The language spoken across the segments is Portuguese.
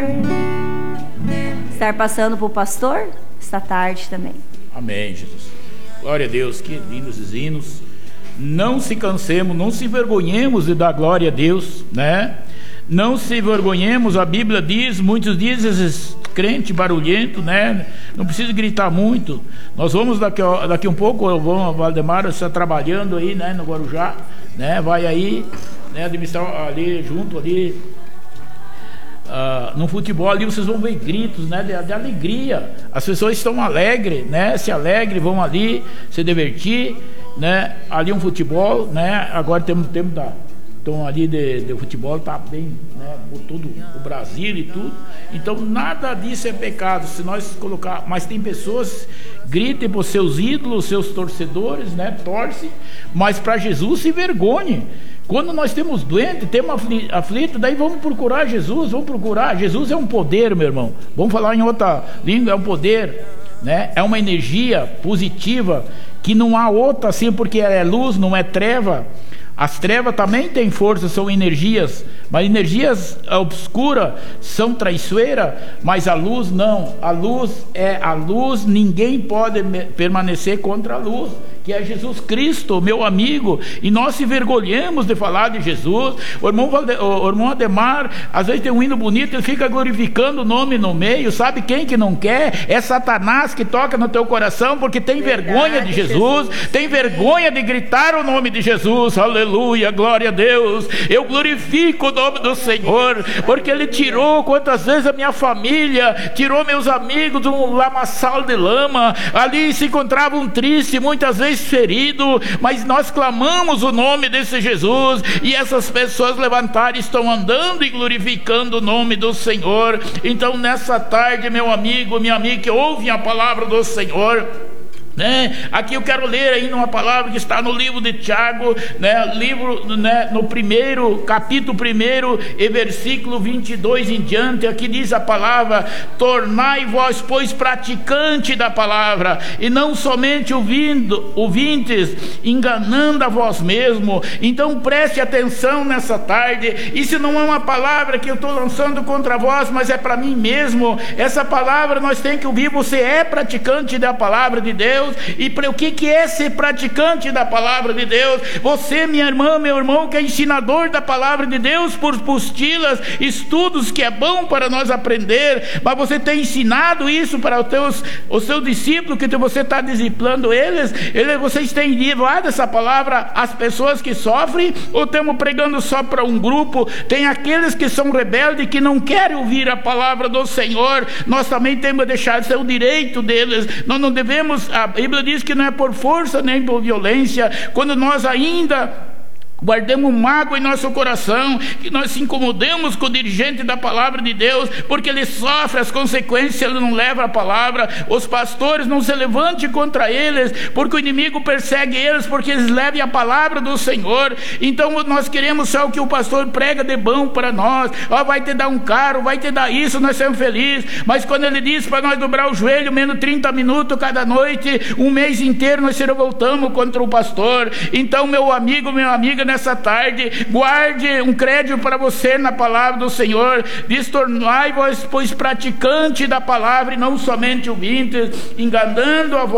Estar passando para o pastor esta tarde também. Amém, Jesus. Glória a Deus, que lindos os hinos. Não se cansemos, não se envergonhemos de dar glória a Deus, né? Não se envergonhemos, a Bíblia diz, muitos dizem, esses crentes barulhentos, né? Não precisa gritar muito. Nós vamos daqui um pouco, o Valdemar está trabalhando aí, né, no Guarujá, né? Vai aí, né, administrar ali, junto ali, no futebol ali, vocês vão ver gritos, né, de alegria. As pessoas estão alegres, né? Se alegrem, vão ali se divertir, né? Ali um futebol, né? Agora temos tempo então ali de futebol está bem, né, por todo o Brasil e tudo. Então nada disso é pecado se nós colocar. Mas tem pessoas gritem por seus ídolos, seus torcedores, né, torce, mas para Jesus se vergonhe. Quando nós temos doente, temos aflito, daí vamos procurar Jesus, Jesus é um poder, meu irmão. Vamos falar em outra língua, é um poder, né? É uma energia positiva que não há outra assim, porque é luz, não é treva. As trevas também têm força, são energias, mas energias obscuras são traiçoeiras, mas a luz não. A luz é a luz, ninguém pode permanecer contra a luz, que é Jesus Cristo, meu amigo, e nós se envergonhamos de falar de Jesus. O irmão Ademar, às vezes tem um hino bonito, ele fica glorificando o nome no meio. Sabe quem que não quer? É Satanás que toca no teu coração, porque tem vergonha de Jesus, tem vergonha de gritar o nome de Jesus. Aleluia, glória a Deus. Eu glorifico o nome do Senhor, porque Ele tirou quantas vezes a minha família, tirou meus amigos de um lamaçal de lama. Ali se encontravam tristes, muitas vezes ferido, mas nós clamamos o nome desse Jesus, e essas pessoas levantaram e estão andando e glorificando o nome do Senhor. Então nessa tarde, meu amigo, minha amiga, que ouvem a palavra do Senhor, né? Aqui eu quero ler ainda uma palavra que está no livro de Tiago, né? Livro, né? No capítulo 1 e versículo 22 em diante. Aqui diz a palavra: tornai vós, pois, praticante da palavra, e não somente ouvintes, enganando a vós mesmo. Então preste atenção nessa tarde. Isso não é uma palavra que eu estou lançando contra vós, mas é para mim mesmo. Essa palavra nós temos que ouvir. Você é praticante da palavra de Deus. E o que é ser praticante da palavra de Deus? Você, minha irmã, meu irmão, que é ensinador da palavra de Deus por postilas, estudos, que é bom para nós aprender, mas você tem ensinado isso para os seus discípulos, que você está discipulando eles? Vocês têm levado essa palavra às pessoas que sofrem, ou estamos pregando só para um grupo? Tem aqueles que são rebeldes, que não querem ouvir a palavra do Senhor. Nós também temos que deixar, isso é o direito deles. Nós não devemos. A Bíblia diz que não é por força nem por violência. Quando nós ainda guardemos mágoa em nosso coração, que nós se incomodamos com o dirigente da palavra de Deus, porque ele sofre as consequências, ele não leva a palavra. Os pastores, não se levante contra eles, porque o inimigo persegue eles, porque eles levem a palavra do Senhor. Então nós queremos só o que o pastor prega de bom para nós. Vai te dar um carro, vai te dar isso, nós somos felizes. Mas quando ele diz para nós dobrar o joelho menos 30 minutos cada noite, um mês inteiro nós se revoltamos contra o pastor. Então, meu amigo, minha amiga, nessa tarde, guarde um crédito para você na palavra do Senhor. Diz: tornai vós, pois, praticante da palavra, e não somente ouvintes, enganando a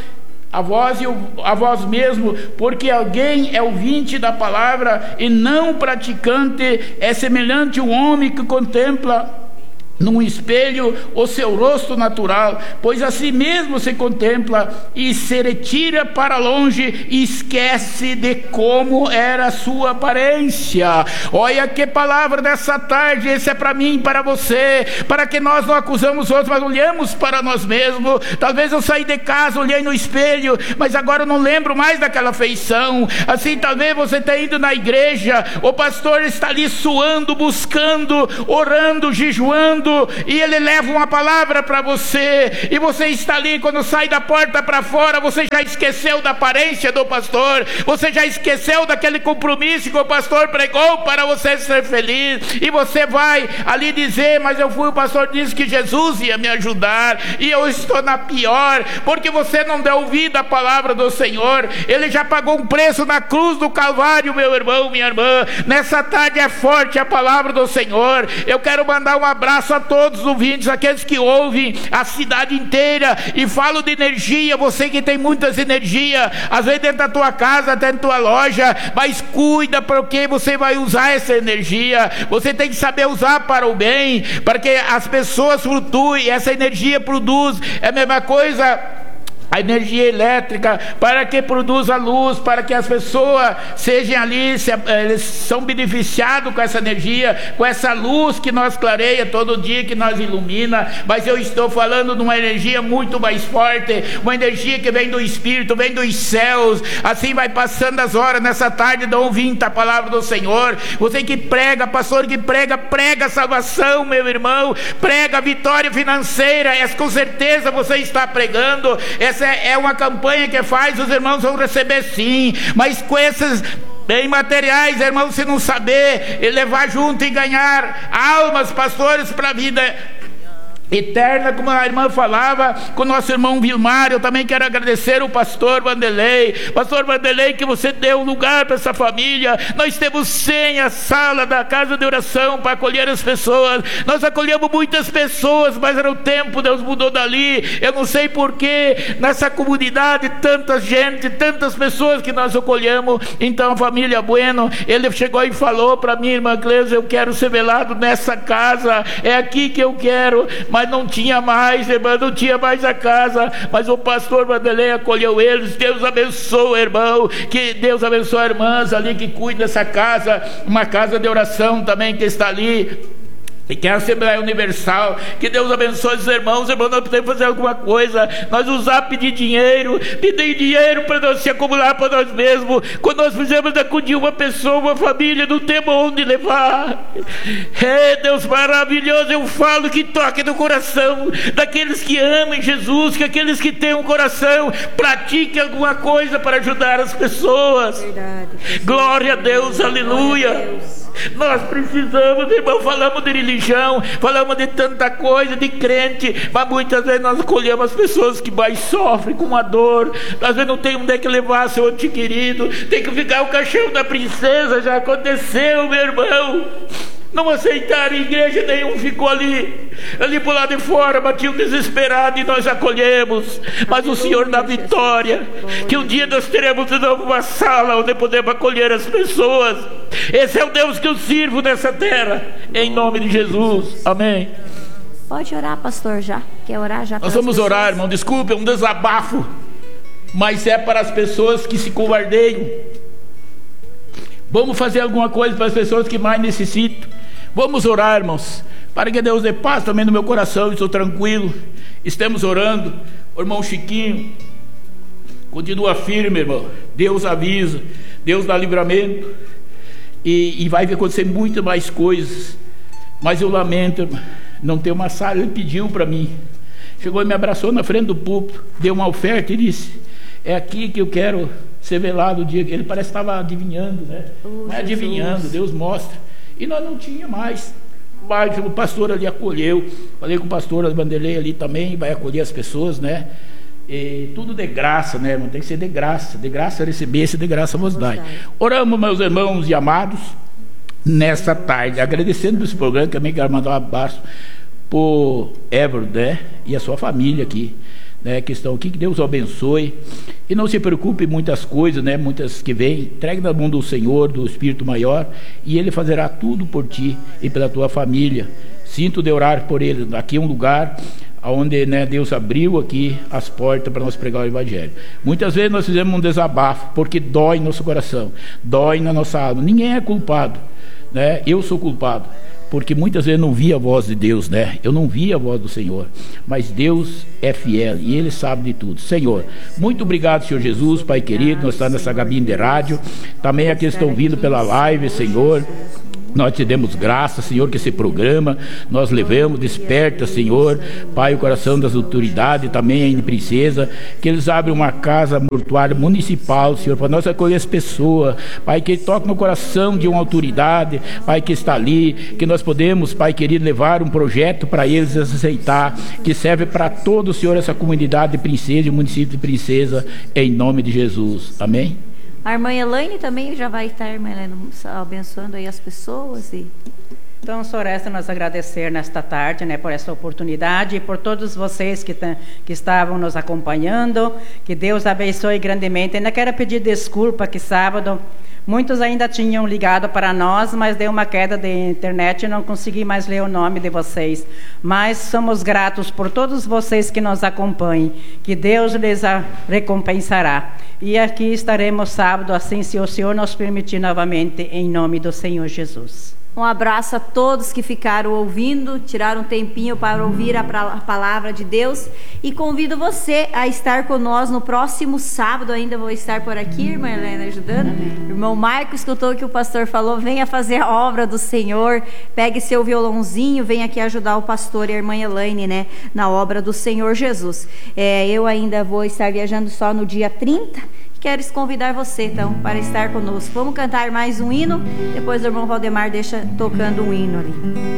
vós mesmo, porque alguém é ouvinte da palavra e não praticante, é semelhante a um homem que contempla num espelho o seu rosto natural, pois a si mesmo se contempla e se retira para longe e esquece de como era a sua aparência. Olha que palavra dessa tarde. Esse é para mim e para você, para que nós não acusamos outros, mas olhemos para nós mesmos. Talvez eu saí de casa, olhei no espelho, mas agora eu não lembro mais daquela feição. Assim, talvez você tenha ido na igreja, o pastor está ali suando, buscando, orando, jejuando, e ele leva uma palavra para você, e você está ali, quando sai da porta para fora, você já esqueceu da aparência do pastor, você já esqueceu daquele compromisso que o pastor pregou para você ser feliz, e você vai ali dizer: mas o pastor disse que Jesus ia me ajudar, e eu estou na pior, porque você não deu ouvido à palavra do Senhor. Ele já pagou um preço na cruz do Calvário, meu irmão, minha irmã. Nessa tarde é forte a palavra do Senhor. Eu quero mandar um abraço a a todos os ouvintes, aqueles que ouvem, a cidade inteira, e falo de energia. Você que tem muitas energias, às vezes dentro da tua casa, dentro da tua loja, mas cuida porque você vai usar essa energia. Você tem que saber usar para o bem, para que as pessoas flutuem. Essa energia produz, é a mesma coisa a energia elétrica, para que produza luz, para que as pessoas sejam ali, eles são beneficiados com essa energia, com essa luz que nós clareia todo dia, que nós ilumina. Mas eu estou falando de uma energia muito mais forte, uma energia que vem do Espírito, vem dos céus. Assim vai passando as horas, nessa tarde dão ouvindo a palavra do Senhor. Você que prega, pastor que prega, prega a salvação, meu irmão, prega a vitória financeira. Com certeza você está pregando. Essa é uma campanha que faz, os irmãos vão receber sim, mas com esses bem materiais, irmãos, se não saber levar junto e ganhar almas, pastores, para a vida eterna, como a irmã falava com o nosso irmão Vilmar. Eu também quero agradecer o pastor Vanderlei, que você deu lugar para essa família. Nós temos 100 a sala da casa de oração para acolher as pessoas. Nós acolhemos muitas pessoas, mas era o tempo, Deus mudou dali. Eu não sei porquê, nessa comunidade, tanta gente, tantas pessoas que nós acolhemos. Então a família Bueno, ele chegou e falou para mim, irmã Cleusa, eu quero ser velado nessa casa, é aqui que eu quero. Mas não tinha mais, irmão, não tinha mais a casa. Mas o pastor Vanderlei acolheu eles. Deus abençoe, irmão, que Deus abençoe as irmãs ali que cuidam dessa casa, uma casa de oração também que está ali, e que é a Assembleia Universal. Que Deus abençoe os irmãos. Irmão, nós podemos fazer alguma coisa, nós usar, pedir dinheiro para nós se acumular para nós mesmos. Quando nós fizemos acudir uma pessoa, uma família, não temos onde levar. É Deus maravilhoso. Eu falo que toque no coração daqueles que amam Jesus, que aqueles que têm um coração pratiquem alguma coisa para ajudar as pessoas. Verdade, glória a Deus, aleluia. Glória a Deus. Nós precisamos, irmão, falamos de religião, falamos de tanta coisa, de crente, mas muitas vezes nós acolhemos as pessoas que mais sofrem com a dor. Às vezes não tem onde é que levar seu ente querido, tem que ficar o caixão da princesa. Já aconteceu, meu irmão, não aceitaram igreja nenhum, ficou ali por lado de fora, batiam desesperado, e nós acolhemos. Mas o Senhor dá vitória, que um dia nós teremos de novo uma sala onde podemos acolher as pessoas. Esse é o Deus que eu sirvo nessa terra, em nome de Jesus, amém. Pode orar, pastor, já? Quer orar já? Nós vamos orar, irmão, desculpe, é um desabafo, mas é para as pessoas que se covardeiam. Vamos fazer alguma coisa para as pessoas que mais necessitam. Vamos orar, irmãos, para que Deus dê paz também no meu coração. Estou tranquilo, estamos orando. O irmão Chiquinho continua firme, irmão. Deus avisa, Deus dá livramento, e vai acontecer muito mais coisas. Mas eu lamento, irmão, não ter uma sala. Ele pediu para mim, chegou e me abraçou na frente do púlpito, deu uma oferta e disse: é aqui que eu quero ser velado o dia que ele parece que estava adivinhando, né? Mas adivinhando, Deus mostra. E nós não tinha mais. Mas o pastor ali acolheu. Falei com o pastor Vanderlei ali também, vai acolher as pessoas, né? E tudo de graça, né, irmão? Tem que ser de graça receber, de graça vos dai. Oramos, meus irmãos e amados, nessa tarde, agradecendo por esse programa. Também quero mandar um abraço por Évora, né? E a sua família aqui, né, que estão aqui. Que Deus o abençoe, e não se preocupe muitas coisas, né, muitas que vêm. Entregue na mão do Senhor, do Espírito Maior, e Ele fazerá tudo por ti e pela tua família. Sinto de orar por ele. Aqui é um lugar onde, né, Deus abriu aqui as portas para nós pregar o Evangelho. Muitas vezes nós fizemos um desabafo, porque dói no nosso coração, dói na nossa alma. Ninguém é culpado, né? Eu sou culpado, porque muitas vezes não via a voz de Deus, né? Eu não via a voz do Senhor, mas Deus é fiel e Ele sabe de tudo. Senhor, muito obrigado, Senhor Jesus, Pai querido. Nós estamos nessa cabine de rádio, também aqui estão vindo pela live, Senhor. Nós te demos graça, Senhor, que esse programa nós levamos, desperta, Senhor, Pai, o coração das autoridades, também a princesa, que eles abrem uma casa mortuária municipal, Senhor, para nós acolher as pessoas, Pai, que toque no coração de uma autoridade, Pai, que está ali, que nós podemos, Pai querido, levar um projeto para eles aceitar, que serve para todo, Senhor, essa comunidade de Princesa e o município de Princesa, em nome de Jesus, amém? A irmã Elaine também já vai estar, irmã Elaine, abençoando aí as pessoas. Então, só resta nos agradecer nesta tarde, né, por essa oportunidade e por todos vocês que estavam nos acompanhando. Que Deus abençoe grandemente. Ainda quero pedir desculpa que sábado muitos ainda tinham ligado para nós, mas deu uma queda de internet e não consegui mais ler o nome de vocês. Mas somos gratos por todos vocês que nos acompanhem. Que Deus lhes recompensará. E aqui estaremos sábado, assim se o Senhor nos permitir novamente, em nome do Senhor Jesus. Um abraço a todos que ficaram ouvindo, tiraram um tempinho para ouvir a palavra de Deus. E convido você a estar conosco no próximo sábado. Ainda vou estar por aqui, irmã Helena, ajudando. Amém. Irmão Marco escutou o que o pastor falou. Venha fazer a obra do Senhor. Pegue seu violãozinho, venha aqui ajudar o pastor e a irmã Elaine, né, na obra do Senhor Jesus. Eu ainda vou estar viajando só no dia 30. Quero convidar você, então, para estar conosco. Vamos cantar mais um hino. Depois o irmão Valdemar deixa tocando um hino ali.